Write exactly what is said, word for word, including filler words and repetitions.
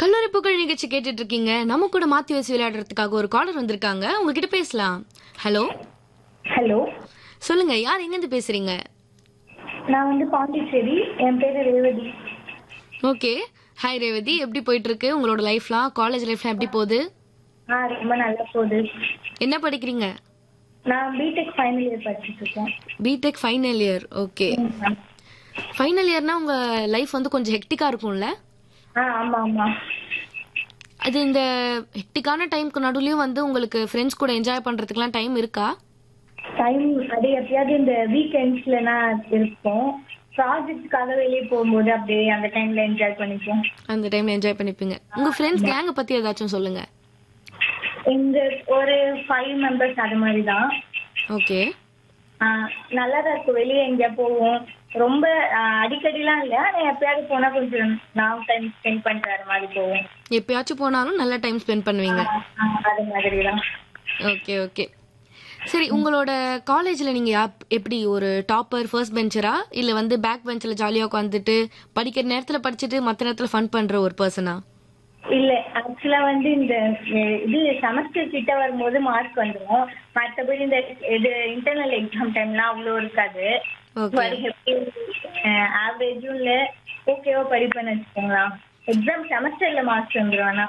கல்லூரி புகழ் நிகழ்ச்சி கேட்டுட்டு இருக்கீங்க. நம்ம கூட மாத்தி வச்சு விளையாடுறதுக்காக ஒரு காலர் வந்திருக்காங்க. உங்ககிட்ட பேசலாம். ஹலோ ஹலோ, சொல்லுங்க, யார் எங்க இருந்து பேசுறீங்க? நான் வந்து பாண்டிச்சேரி. என் பேரு ரேவதி. ஓகே, ஹாய் ரேவதி, எப்படி போயிட்டு இருக்கு உங்களோட லைஃப்லாம்? காலேஜ் லைஃப்லாம் எப்படி போகுது? ஆ ரொம்ப நல்லா போகுது. என்ன படிக்கிறீங்க? நான் பிடெக் ஃபைனல் இயர் படிச்சுட்டு இருக்கேன். BTech final year. ஓகே, ம். ஃபைனல் இயர்னா உங்க லைஃப் வந்து கொஞ்சம் ஹெக்டிக்கா இருக்கும்ல? ஆ ஆமா ஆமா. அது இந்த ஹெக்டிக்கான டைம்க்கு நடுவுலயும் வந்து உங்களுக்கு ஃப்ரெண்ட்ஸ் கூட என்ஜாய் பண்றதுக்குலாம் டைம் இருக்கா? டைம் அது எப்பயாவது இந்த வீக்கெண்ட்ஸ்லனா இருப்போம். ப்ராஜெக்ட்காக வெளியே போகும்போது அப்படியே அந்த டைம்ல என்ஜாய் பண்ணிப்போம். அந்த டைம்ல என்ஜாய் பண்ணிப்பீங்க. உங்க ஃப்ரெண்ட்ஸ் கேங்க பத்தி ஏதாச்சும் சொல்லுங்க. எங்க ஒரு ஃபைவ் மெம்பர்ஸ் அது மாதிரி தான். ஓகே, நல்லா தான் இருக்கும். வெளியே எங்கேயா போவோம். ரொம்ப அடிக்கடிலாம் இல்லை, ஆனால் எப்பயாவது போனா கொஞ்சம் லாங் டைம் ஸ்பெண்ட் பண்ணிட்டு வர மாதிரி போவோம். எப்பயாச்சும் போனாலும் நல்ல டைம் ஸ்பெண்ட் பண்ணுவீங்க. அது மாதிரி தான். ஓகே ஓகே, சரி. உங்களோட காலேஜ்ல நீங்க யாப்- எப்படி ஒரு டாப்பர், ஃபர்ஸ்ட் பெஞ்சரா, இல்ல வந்து பேக் பெஞ்சில் ஜாலியா உட்காந்துட்டு படிக்கிற நேரத்துல படிச்சுட்டு மத்த நேரத்துல ஃபன் பண்ற ஒரு பர்சனா? இல்ல, ஆக்சுவலா வந்து இந்த அஹ், இது செமஸ்டர் கிட்ட வரும்போது மார்க் வந்துடும். மற்றபடி இந்த இது இன்டர்னல் எக்ஸாம் டைம்லாம் அவ்வளோ இருக்காது. ஓகே, ஆவரேஜும் இல்ல, ஓகேவா படிப்பேன்னு வச்சுக்கோங்களா. எக்ஸாம் செமஸ்டர்ல மார்க்ஸ் வந்துடும். ஆனா